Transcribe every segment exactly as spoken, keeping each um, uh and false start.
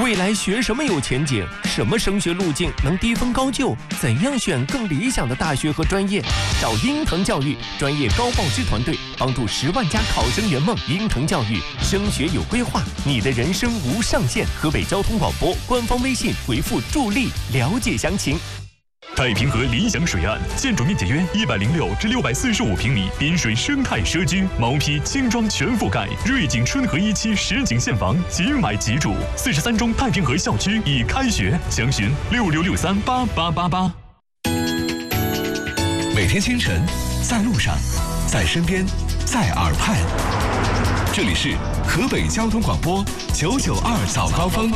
未来学什么有前景？什么升学路径能低分高就？怎样选更理想的大学和专业？找鹰腾教育专业高报师团队，帮助十万家考生圆梦。鹰腾教育升学有规划，你的人生无上限。河北交通广播官方微信回复助力了解详情。 太平河理想水岸，建筑面积约一百零六至六百四十五平米，滨水生态社区，毛坯轻装全覆盖，瑞景春和一期实景现房，即买即住。四十三中太平河校区已开学，详询六六六三八八八八。 每天清晨，在路上，在身边，在耳畔，这里是河北交通广播九九二早高峰。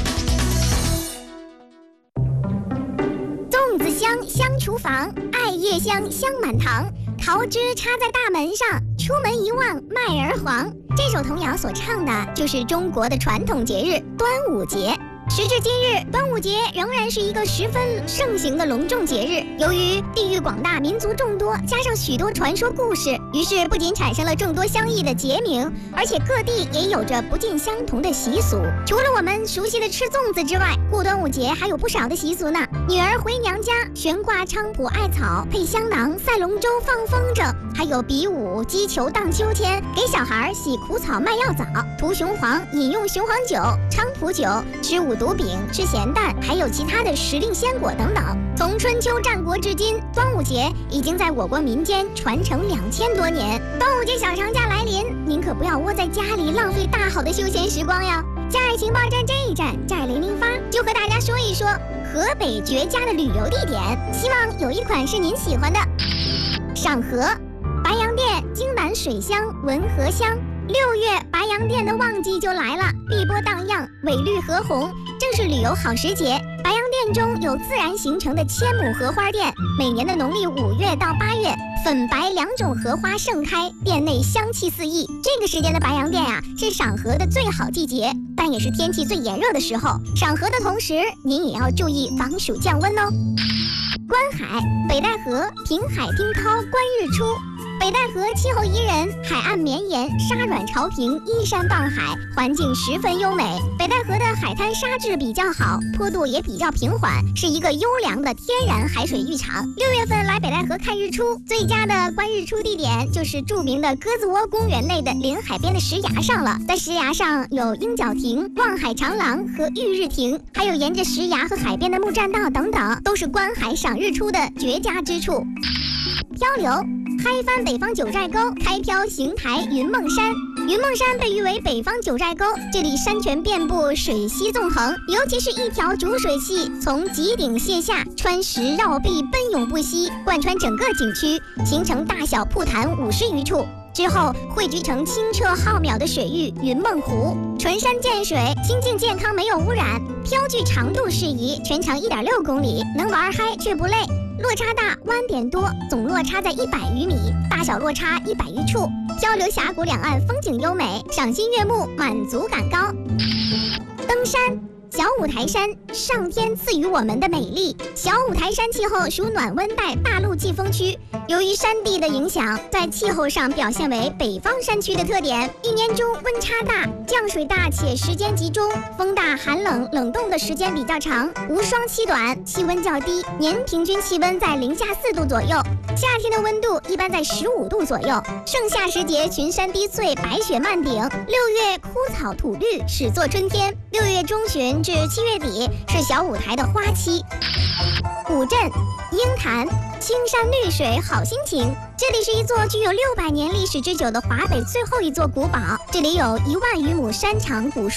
粽子香香厨房，艾叶香香满堂，桃枝插在大门上，出门一望麦儿黄。这首童谣所唱的就是中国的传统节日端午节。时至今日，端午节仍然是一个十分盛行的隆重节日。由于地域广大，民族众多，加上许多传说故事，于是不仅产生了众多相异的节名，而且各地也有着不尽相同的习俗。除了我们熟悉的吃粽子之外，过端午节还有不少的习俗呢。女儿回娘家，悬挂菖蒲艾草，配香囊，赛龙舟，放风筝，还有比武、击球、荡秋千，给小孩洗苦草卖药枣，涂雄黄，饮用雄黄酒、菖蒲酒，吃五毒饼，吃咸蛋，还有其他的时令鲜果等等。从春秋战国至今，端午节已经在我国民间传承两千多年。端午节小长假来临，您可不要窝在家里浪费大好的休闲时光呀！假日情报站这一站，寨雷鸣发就和大家说一说河北绝佳的旅游地点，希望有一款是您喜欢的。赏荷，白洋淀、京南水乡、文和乡。六月白洋淀的旺季就来了，碧波荡漾，尾绿荷红，正是旅游好时节。白洋淀中有自然形成的千亩荷花店，每年的农历五月到八月，粉白两种荷花盛开，店内香气四溢。这个时间的白洋淀啊，是赏荷的最好季节，但也是天气最炎热的时候。赏荷的同时，您也要注意防暑降温哦。观海，北戴河、平海听涛观日出。北戴河气候宜人，海岸绵延，沙软潮平，依山傍海，环境十分优美。北戴河的海滩沙质比较好，坡度也比较平缓，是一个优良的天然海水浴场。六月份来北戴河看日出，最佳的观日出地点就是著名的鸽子窝公园内的临海边的石崖上了。在石崖上有鹰角亭、望海长廊和玉日亭，还有沿着石崖和海边的木栈道等等，都是观海赏日出的绝佳之处。漂流，开翻北方九寨沟，开漂邢台云梦山。云梦山被誉为北方九寨沟，这里山泉遍布，水溪纵横，尤其是一条主水系从极顶泻下，穿石绕壁，奔涌不息，贯穿整个景区，形成大小瀑潭五十余处。之后汇聚成清澈浩渺的水域云梦湖，纯山涧水，清净健康，没有污染。漂具长度适宜，全长一点六公里，能玩嗨却不累。落差大，弯点多，总落差在一百余米，大小落差一百余处。漂流峡谷两岸风景优美，赏心悦目，满足感高。登山，小五台山，上天赐予我们的美丽。小五台山气候属暖温带大陆季风区，由于山地的影响，在气候上表现为北方山区的特点。一年中温差大，降水大且时间集中，风大寒冷，冷冻的时间比较长，无霜期短，气温较低，年平均气温在零下四度左右，夏天的温度一般在十五度左右。盛夏时节群山低翠，白雪漫顶，六月枯草吐绿，始作春天。六月中旬至七月底是小五台的花期。古镇，鹰潭，青山绿水好心情。这里是一座具有六百年历史之久的华北最后一座古堡，这里有一万余亩山场古树。